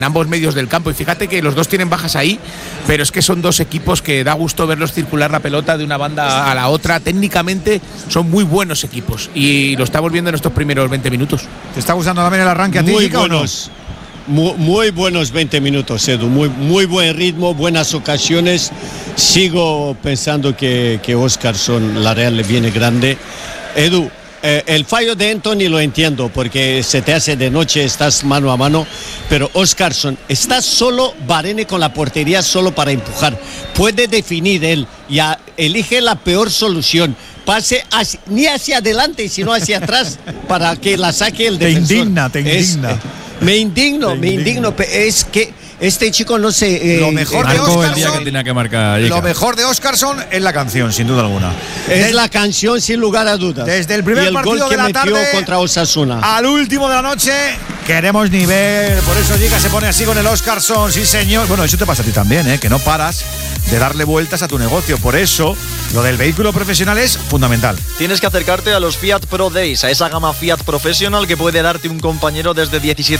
ambos medios del campo, y fíjate que los dos tienen bajas ahí, pero es que son dos equipos que da gusto verlos circular la pelota de una banda a la otra. Técnicamente son muy buenos equipos y lo estamos viendo en estos primeros 20 minutos. ¿Te está gustando también el arranque a ti, muy Jica, buenos, o no? Muy buenos 20 minutos, Edu, muy buen ritmo, buenas ocasiones. Sigo pensando que Óscarson, la Real le viene grande. Edu, el fallo de Anthony lo entiendo porque se te hace de noche, estás mano a mano, pero Óscarson está solo, Varane con la portería solo para empujar, puede definir él, ya elige la peor solución, pase ni hacia adelante sino hacia atrás para que la saque el defensor. Te indigna. Me indigno, es que este chico no sé. Lo mejor de Óscarson, lo mejor de Óscarson es la canción, sin duda alguna. Es la canción sin lugar a dudas. Desde el primer partido gol que de la metió tarde contra Osasuna al último de la noche, queremos nivel. Por eso Jica se pone así con el Óscarson, sí señor. Bueno, eso te pasa a ti también, que no paras de darle vueltas a tu negocio. Por eso, lo del vehículo profesional es fundamental. Tienes que acercarte a los Fiat Pro Days, a esa gama Fiat Professional que puede darte un compañero desde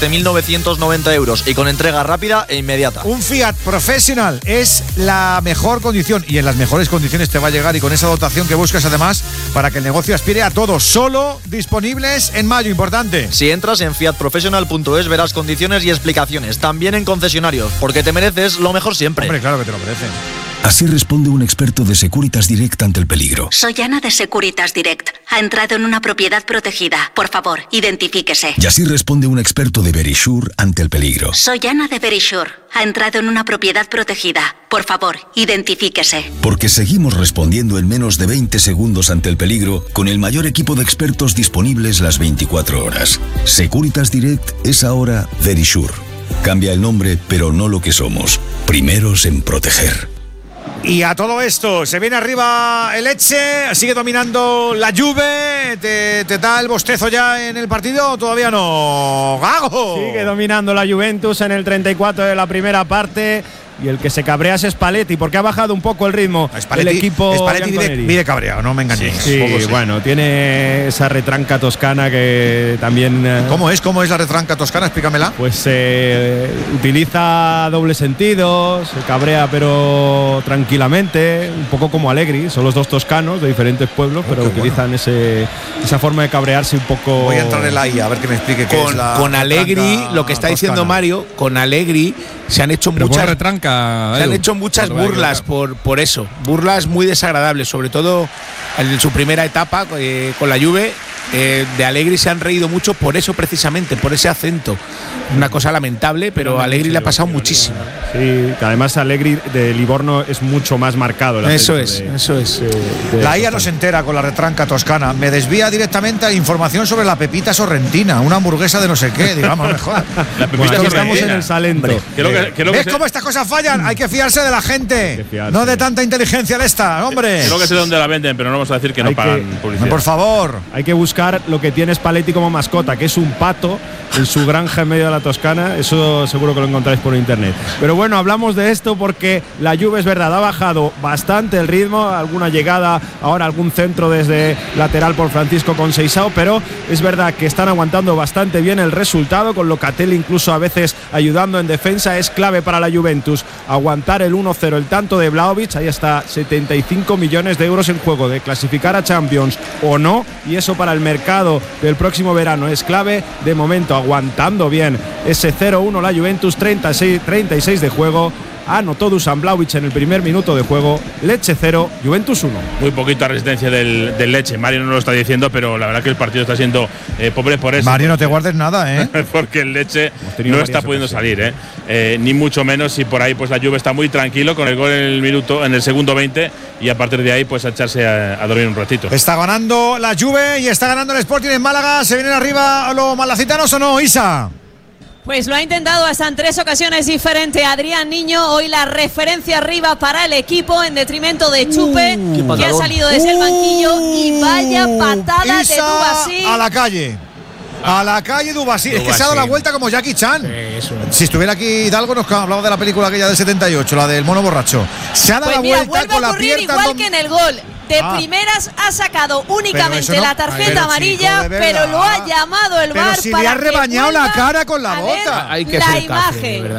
17.990 euros y con entrega rápida e inmediata. Un Fiat Professional es la mejor condición y en las mejores condiciones te va a llegar, y con esa dotación que buscas además para que el negocio aspire a todo. Solo disponibles en mayo, importante. Si entras en fiatprofessional.es verás condiciones y explicaciones, también en concesionarios, porque te mereces lo mejor siempre. Hombre, claro que te lo mereces. Así responde un experto de Securitas Direct ante el peligro. Soy Ana de Securitas Direct. Ha entrado en una propiedad protegida. Por favor, identifíquese. Y así responde un experto de Verisure ante el peligro. Soy Ana de Verisure. Ha entrado en una propiedad protegida. Por favor, identifíquese. Porque seguimos respondiendo en menos de 20 segundos ante el peligro con el mayor equipo de expertos disponibles las 24 horas. Securitas Direct es ahora Verisure. Cambia el nombre, pero no lo que somos. Primeros en proteger. Y a todo esto, se viene arriba el Lecce, sigue dominando la Juve. ¿Te da el bostezo ya en el partido o todavía no? ¡Gago! Sigue dominando la Juventus en el 34 de la primera parte. Y el que se cabrea es Spalletti, porque ha bajado un poco el ritmo del equipo. Spalletti vive cabreado, no me engañéis. Sí, bueno, tiene esa retranca toscana que también… ¿Cómo es la retranca toscana? Explícamela. Pues utiliza doble sentido, se cabrea pero tranquilamente, un poco como Allegri. Son los dos toscanos de diferentes pueblos, pero utilizan esa forma de cabrearse un poco… Voy a entrar en la IA a ver que me explique qué es la con Allegri, lo que está diciendo Mario, con Allegri se han hecho muchas retranca. Se han hecho muchas burlas por eso, burlas muy desagradables, sobre todo en su primera etapa con la Juve. De Allegri se han reído mucho por eso, precisamente, por ese acento. Una cosa lamentable, pero a Allegri le ha pasado muchísimo. Sí, que además Allegri de Livorno es mucho más marcado. Eso es. La IA no se entera con la retranca toscana. Me desvía directamente a información sobre la pepita sorrentina, una hamburguesa de no sé qué, digamos, mejor. La pepita estamos en el Salento. ¿Ves cómo estas cosas fallan? Hay que fiarse de la gente, no de tanta inteligencia de esta, hombre. Creo que sé dónde la venden, pero no vamos a decir que no pagan publicidad. Por favor. Hay que buscar lo que tiene Spalletti como mascota, que es un pato en su granja en medio de la Toscana. Eso seguro que lo encontráis por internet. Pero bueno, hablamos de esto porque la Juve, es verdad, ha bajado bastante el ritmo, alguna llegada, ahora algún centro desde lateral por Francisco Conceição, pero es verdad que están aguantando bastante bien el resultado, con Locatelli incluso a veces ayudando en defensa. Es clave para la Juventus aguantar el 1-0, el tanto de Vlahovic. Ahí está, 75 millones de euros en juego, de clasificar a Champions o no, y eso para el mercado del próximo verano es clave. De momento aguantando bien ese 0-1 la Juventus, 36 de juego. Anotó Dusan Vlahovic en el primer minuto de juego. Lecce 0, Juventus 1. Muy poquita resistencia del Lecce. Mario no lo está diciendo, pero la verdad que el partido está siendo pobre por eso. Mario, no te guardes nada, porque el Lecce no está pudiendo salir, ni mucho menos. Y por ahí pues la Juve está muy tranquilo con el gol en el segundo 20, y a partir de ahí pues a echarse a dormir un ratito. Está ganando la Juve y está ganando el Sporting en Málaga. ¿Se vienen arriba los malacitanos o no, Isa? Pues lo ha intentado hasta en 3 ocasiones diferentes Adrián Niño. Hoy la referencia arriba para el equipo en detrimento de Chupe, que ha salido desde el banquillo, y vaya patada Isa de Dubasí. A la calle Dubasí. Es que se ha dado la vuelta como Jackie Chan. Si estuviera aquí Hidalgo nos hablaba de la película aquella del 78, la del mono borracho. Se ha dado Pues la vuelta con la pierna igual que en el gol. De primeras ha sacado únicamente la tarjeta amarilla, pero lo ha llamado el VAR si le ha rebañado la cara con la bota. Hay que la ser imagen.